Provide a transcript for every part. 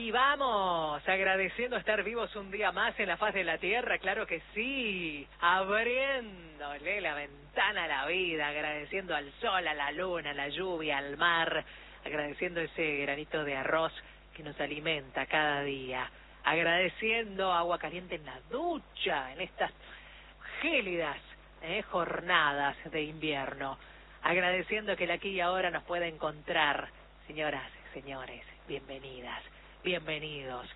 Y vamos, agradeciendo estar vivos un día más en la faz de la tierra, claro que sí, abriéndole la ventana a la vida, agradeciendo al sol, a la luna, a la lluvia, al mar, agradeciendo ese granito de arroz que nos alimenta cada día, agradeciendo agua caliente en la ducha, en estas gélidas jornadas de invierno, agradeciendo que el aquí y ahora nos pueda encontrar, señoras, señores, bienvenidas. Bienvenidos.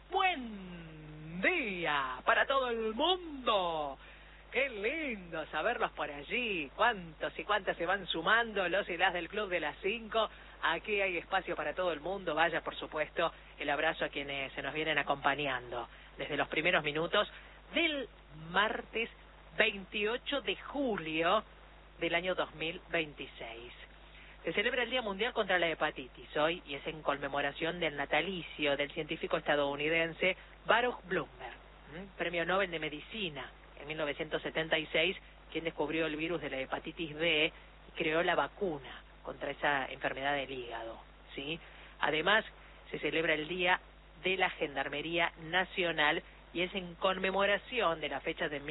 Buen día para todo el mundo. Qué lindo saberlos por allí. Cuántos y cuántas se van sumando los y las del Club de las 5. Aquí hay espacio para todo el mundo. Vaya, por supuesto, el abrazo a quienes se nos vienen acompañando desde los primeros minutos del martes 28 de julio del año 2026. Se celebra el Día Mundial contra la Hepatitis hoy y es en conmemoración del natalicio del científico estadounidense Baruch Blummer, premio Nobel de Medicina en 1976, quien descubrió el virus de la hepatitis B y creó la vacuna contra esa enfermedad del hígado, ¿sí? Además, se celebra el Día de la Gendarmería Nacional y es en conmemoración de la fecha de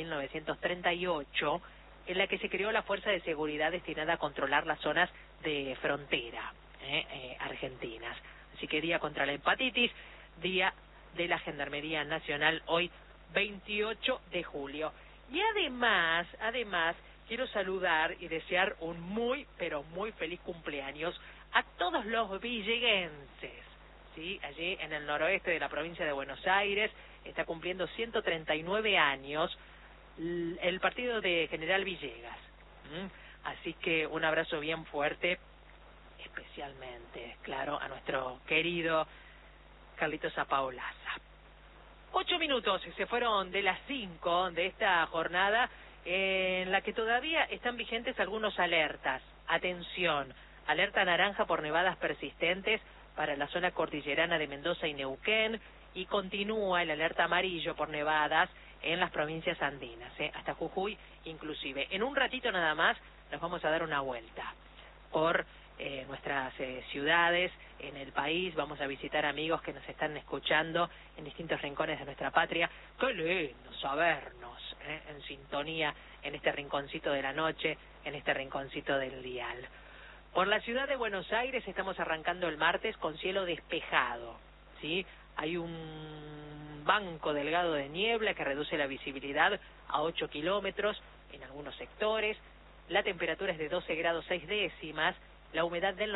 1938 en la que se creó la Fuerza de Seguridad destinada a controlar las zonas de frontera argentinas. Así que Día contra la Hepatitis, Día de la Gendarmería Nacional, hoy 28 de julio. Y además, quiero saludar y desear un muy, pero muy feliz cumpleaños a todos los villeguenses, ¿sí? Allí en el noroeste de la provincia de Buenos Aires está cumpliendo 139 años el partido de General Villegas. Así que un abrazo bien fuerte, especialmente, claro, a nuestro querido Carlitos Apaolaza. 8 minutos se fueron de las 5 de esta jornada en la que todavía están vigentes algunos alertas. Atención, alerta naranja por nevadas persistentes para la zona cordillerana de Mendoza y Neuquén, y continúa el alerta amarillo por nevadas en las provincias andinas, hasta Jujuy inclusive. En un ratito nada más nos vamos a dar una vuelta por nuestras ciudades, en el país. Vamos a visitar amigos que nos están escuchando en distintos rincones de nuestra patria. Qué lindo sabernos en sintonía en este rinconcito de la noche, en este rinconcito del dial. Por la ciudad de Buenos Aires estamos arrancando el martes con cielo despejado, ¿sí? Hay un banco delgado de niebla que reduce la visibilidad a 8 kilómetros en algunos sectores. La temperatura es de 12 grados 6 décimas, la humedad del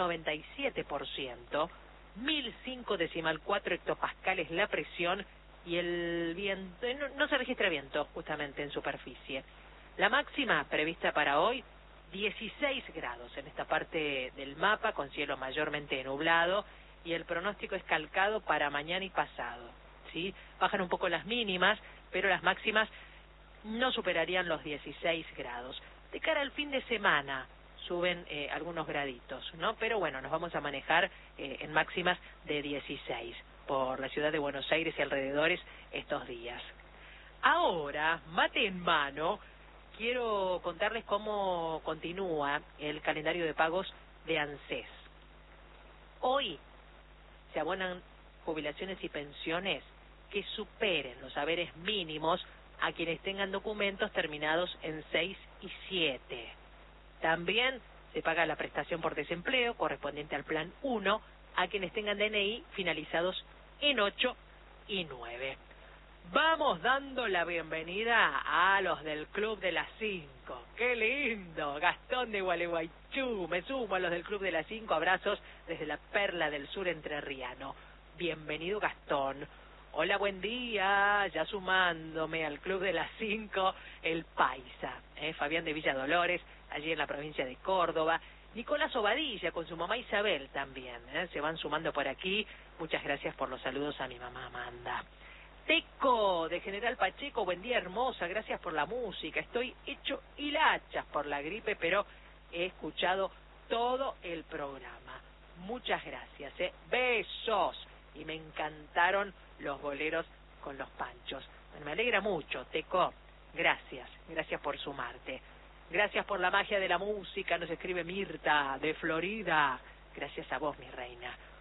97%, 1005,4 hectopascales la presión y el viento, no se registra viento justamente en superficie. La máxima prevista para hoy, 16 grados en esta parte del mapa con cielo mayormente nublado, y el pronóstico es calcado para mañana y pasado, ¿sí? Bajan un poco las mínimas, pero las máximas no superarían los 16 grados. De cara al fin de semana suben algunos graditos, ¿no? Pero bueno, nos vamos a manejar en máximas de 16 por la ciudad de Buenos Aires y alrededores estos días. Ahora, mate en mano, quiero contarles cómo continúa el calendario de pagos de ANSES. Hoy se abonan jubilaciones y pensiones que superen los haberes mínimos a quienes tengan documentos terminados en 6 y 7. También se paga la prestación por desempleo correspondiente al plan 1 a quienes tengan DNI finalizados en 8 y 9. Vamos dando la bienvenida a los del Club de las 5. ¡Qué lindo! Gastón de Gualeguaychú. Me sumo a los del Club de las 5. Abrazos desde la perla del sur entrerriano. Bienvenido, Gastón. Hola, buen día. Ya sumándome al Club de las 5, el Paisa. Fabián de Villa Dolores, allí en la provincia de Córdoba. Nicolás Obadilla con su mamá Isabel también. Se van sumando por aquí. Muchas gracias por los saludos a mi mamá Amanda. Teco de General Pacheco, buen día hermosa, gracias por la música, estoy hecho hilachas por la gripe, pero he escuchado todo el programa. Muchas gracias, besos, y me encantaron los boleros con los panchos. Bueno, me alegra mucho, Teco, gracias por sumarte. Gracias por la magia de la música, nos escribe Mirta de Florida. Gracias a vos, mi reina.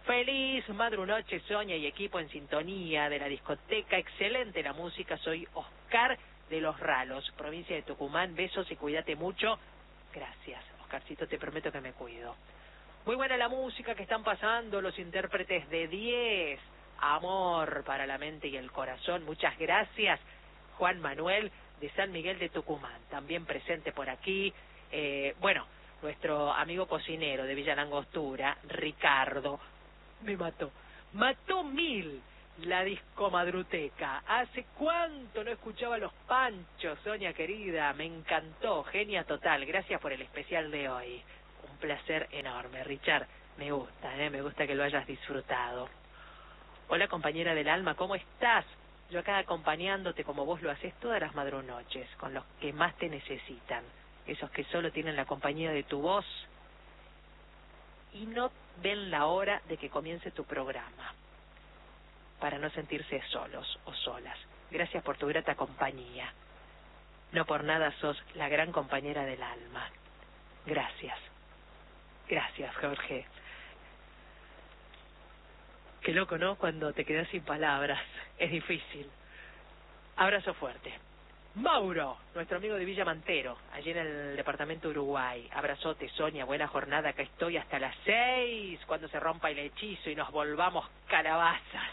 Feliz madrunoche, Sonia y equipo en sintonía de la discoteca. Excelente la música. Soy Oscar de Los Ralos, provincia de Tucumán. Besos y cuídate mucho. Gracias, Oscarcito, te prometo que me cuido. Muy buena la música que están pasando los intérpretes de 10. Amor para la mente y el corazón. Muchas gracias. Juan Manuel de San Miguel de Tucumán, también presente por aquí. Bueno, nuestro amigo cocinero de Villa Langostura, Ricardo, me mató 1000 la disco madruteca. ¿Hace cuánto no escuchaba Los Panchos, Sonia querida? Me encantó, genia total. Gracias por el especial de hoy. Un placer enorme, Richard. Me gusta que lo hayas disfrutado. Hola, compañera del alma, ¿cómo estás? Yo acá acompañándote como vos lo haces todas las madrunoches, con los que más te necesitan, esos que solo tienen la compañía de tu voz y no ven la hora de que comience tu programa, para no sentirse solos o solas. Gracias por tu grata compañía. No por nada sos la gran compañera del alma. Gracias. Gracias, Jorge. Qué loco, ¿no? Cuando te quedas sin palabras. Es difícil. Abrazo fuerte. Mauro, nuestro amigo de Villa Mantero, allí en el departamento Uruguay. Abrazote, Sonia, buena jornada. Acá estoy hasta las 6, cuando se rompa el hechizo y nos volvamos calabazas.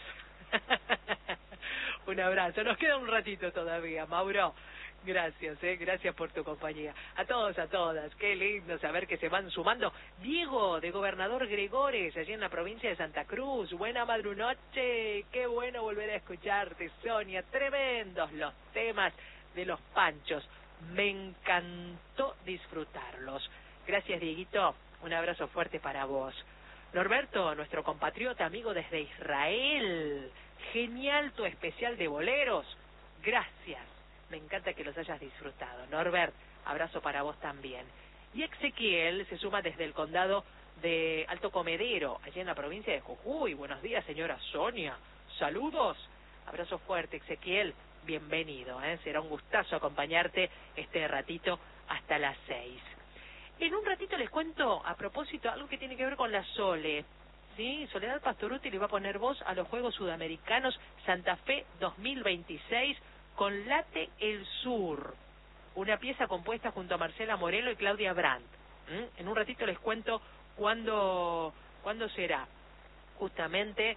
Un abrazo. Nos queda un ratito todavía, Mauro. Gracias, gracias por tu compañía. A todos, a todas. Qué lindo saber que se van sumando. Diego, de Gobernador Gregores, allí en la provincia de Santa Cruz. Buena madrunoche. Qué bueno volver a escucharte, Sonia. Tremendos los temas de Los Panchos. Me encantó disfrutarlos. Gracias, Dieguito. Un abrazo fuerte para vos. Norberto, nuestro compatriota amigo desde Israel. Genial tu especial de boleros. Gracias. Me encanta que los hayas disfrutado. Norbert, abrazo para vos también. Y Ezequiel se suma desde el condado de Alto Comedero, allí en la provincia de Jujuy. Buenos días, señora Sonia. Saludos. Abrazo fuerte, Ezequiel. Bienvenido, será un gustazo acompañarte este ratito hasta las 6. En un ratito les cuento, a propósito, algo que tiene que ver con la Sole. ¿Sí? Soledad Pastoruti le va a poner voz a los Juegos Sudamericanos Santa Fe 2026 con Late el Sur, una pieza compuesta junto a Marcela Morelo y Claudia Brandt. En un ratito les cuento cuándo será justamente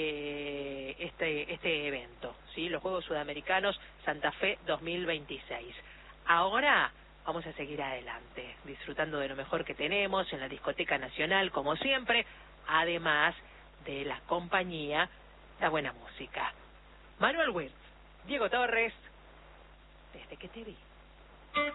este evento, ¿sí? Los Juegos Sudamericanos Santa Fe 2026. Ahora vamos a seguir adelante, disfrutando de lo mejor que tenemos en la Discoteca Nacional, como siempre, además de la compañía, la buena música. Manuel Wirtz, Diego Torres, desde que te vi.